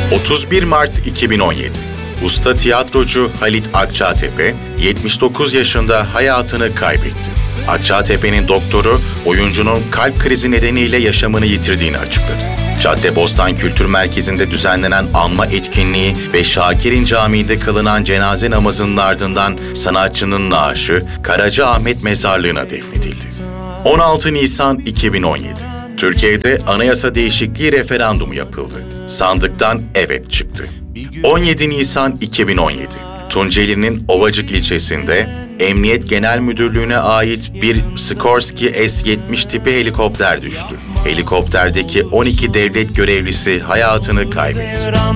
31 Mart 2017. Usta tiyatrocu Halit Akçatepe, 79 yaşında hayatını kaybetti. Akçatepe'nin doktoru, oyuncunun kalp krizi nedeniyle yaşamını yitirdiğini açıkladı. Caddebostan Kültür Merkezi'nde düzenlenen anma etkinliği ve Şakir'in Camii'nde kılınan cenaze namazının ardından sanatçının naaşı Karacaahmet Mezarlığı'na defnedildi. 16 Nisan 2017. Türkiye'de anayasa değişikliği referandumu yapıldı. Sandıktan evet çıktı. 17 Nisan 2017. Tunceli'nin Ovacık ilçesinde Emniyet Genel Müdürlüğü'ne ait bir Sikorsky S-70 tipi helikopter düştü. Helikopterdeki 12 devlet görevlisi hayatını kaybetti.